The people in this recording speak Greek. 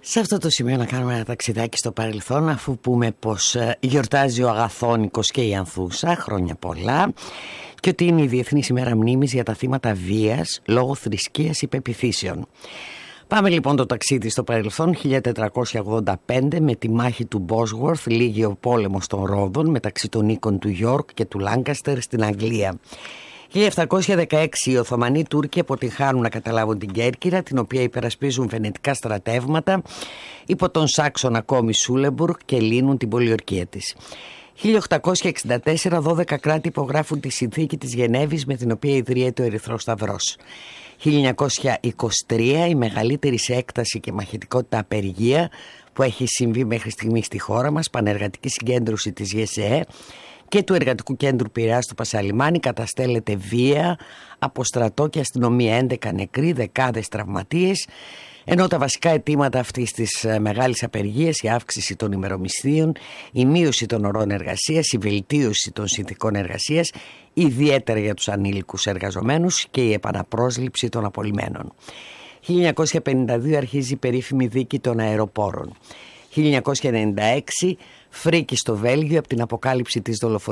Σε αυτό το σημείο να κάνουμε ένα ταξιδάκι στο παρελθόν, αφού πούμε πως γιορτάζει ο Αγαθόνικος και η Ανθούσα, χρόνια πολλά, και ότι είναι η Διεθνής ημέρα μνήμης για τα θύματα βίας λόγω θρησκείας ή πεποιθήσεων. Πάμε λοιπόν το ταξίδι στο παρελθόν. 1485, με τη μάχη του Bosworth λύγει ο πόλεμος των Ρόδων μεταξύ των οίκων του York και του Lancaster στην Αγγλία. 1716 οι Οθωμανοί Τούρκοι αποτυγχάνουν να καταλάβουν την Κέρκυρα, την οποία υπερασπίζουν βενετικά στρατεύματα υπό τον Σάξονα κόμι Σούλεμπουργκ και λύνουν την πολιορκία της. 1864 12 κράτη υπογράφουν τη συνθήκη της Γενέβης με την οποία ιδρύεται ο Ερυθρός Σταυρός. 1923 η μεγαλύτερη σε έκταση και μαχητικότητα απεργία που έχει συμβεί μέχρι στιγμή στη χώρα μας, πανεργατική συγκέντρωση της ΓΕΣΕΕ και του Εργατικού Κέντρου Πειραιάς στο Πασαλιμάνι, καταστέλλεται βία από στρατό και αστυνομία, 11 νεκροί, δεκάδες τραυματίες, ενώ τα βασικά αιτήματα αυτής της μεγάλης απεργίας, η αύξηση των ημερομισθείων, η μείωση των ωρών εργασίας, η βελτίωση των συνθηκών εργασίας, ιδιαίτερα για τους ανήλικους εργαζομένους, και η επαναπρόσληψη των απολυμένων. 1952 αρχίζει η περίφημη δίκη των αεροπόρων. 1996 φρίκη στο Βέλγιο από την αποκάλυψη της δολοφονίας